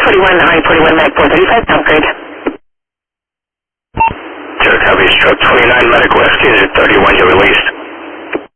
41, I-41, Mac 435, downgrade. Sure, copy. Stroke 29, medical escalator 31, you're released.